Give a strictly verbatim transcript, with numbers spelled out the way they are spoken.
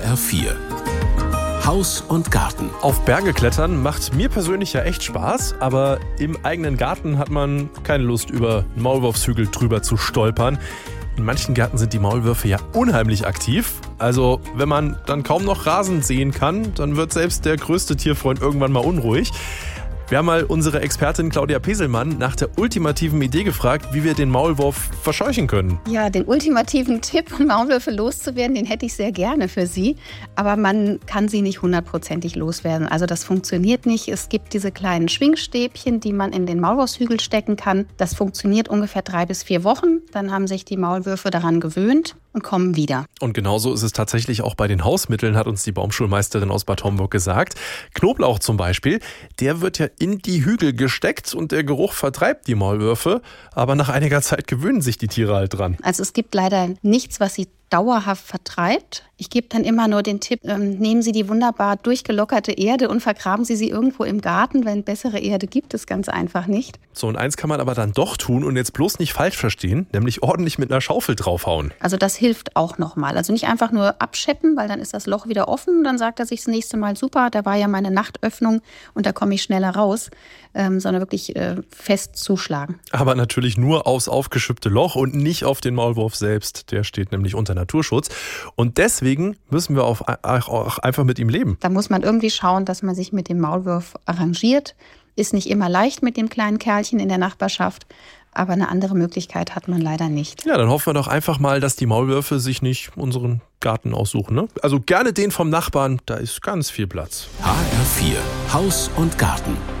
R vier Haus und Garten. Auf Berge klettern macht mir persönlich ja echt Spaß, aber im eigenen Garten hat man keine Lust, über einen Maulwurfshügel drüber zu stolpern. In manchen Gärten sind die Maulwürfe ja unheimlich aktiv. Also wenn man dann kaum noch Rasen sehen kann, dann wird selbst der größte Tierfreund irgendwann mal unruhig. Wir haben mal unsere Expertin Claudia Peselmann nach der ultimativen Idee gefragt, wie wir den Maulwurf verscheuchen können. Ja, den ultimativen Tipp, um Maulwürfe loszuwerden, den hätte ich sehr gerne für Sie. Aber man kann sie nicht hundertprozentig loswerden. Also das funktioniert nicht. Es gibt diese kleinen Schwingstäbchen, die man in den Maulwurfshügel stecken kann. Das funktioniert ungefähr drei bis vier Wochen. Dann haben sich die Maulwürfe daran gewöhnt und kommen wieder. Und genauso ist es tatsächlich auch bei den Hausmitteln, hat uns die Baumschulmeisterin aus Bad Homburg gesagt. Knoblauch zum Beispiel, der wird ja in die Hügel gesteckt und der Geruch vertreibt die Maulwürfe. Aber nach einiger Zeit gewöhnen sich die Tiere halt dran. Also es gibt leider nichts, was sie dauerhaft vertreibt. Ich gebe dann immer nur den Tipp, ähm, nehmen Sie die wunderbar durchgelockerte Erde und vergraben Sie sie irgendwo im Garten, denn bessere Erde gibt es ganz einfach nicht. So, und eins kann man aber dann doch tun und jetzt bloß nicht falsch verstehen, nämlich ordentlich mit einer Schaufel draufhauen. Also das hilft auch nochmal. Also nicht einfach nur abscheppen, weil dann ist das Loch wieder offen. Dann sagt er sich das nächste Mal, super, da war ja meine Nachtöffnung und da komme ich schneller raus, ähm, sondern wirklich äh, fest zuschlagen. Aber natürlich nur aufs aufgeschüppte Loch und nicht auf den Maulwurf selbst. Der steht nämlich unter Naturschutz. Und deswegen müssen wir auch, auch einfach mit ihm leben. Da muss man irgendwie schauen, dass man sich mit dem Maulwurf arrangiert. Ist nicht immer leicht mit dem kleinen Kerlchen in der Nachbarschaft, aber eine andere Möglichkeit hat man leider nicht. Ja, dann hoffen wir doch einfach mal, dass die Maulwürfe sich nicht unseren Garten aussuchen. Ne? Also gerne den vom Nachbarn, da ist ganz viel Platz. H R vier Haus und Garten.